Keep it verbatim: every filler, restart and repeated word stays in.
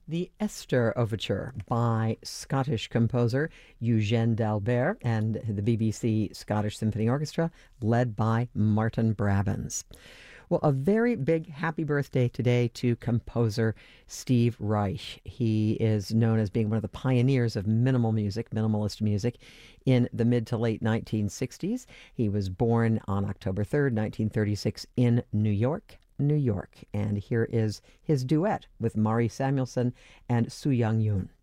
The Esther Overture by Scottish composer Eugène d'Albert and the B B C Scottish Symphony Orchestra, led by Martin Brabants. Well, a very big happy birthday today to composer Steve Reich. He is known as being one of the pioneers of minimal music, minimalist music, in the mid to late nineteen sixties. He was born on October third, nineteen thirty-six in New York, New York. And here is his duet with Mari Samuelson and Su Young Yoon.